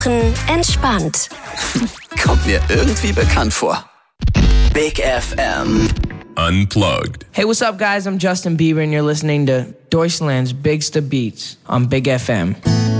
Entspannt. Kommt mir irgendwie bekannt vor. Big FM. Unplugged. Hey, what's up, guys? I'm Justin Bieber, and you're listening to Deutschland's Bigsta Beats on Big FM.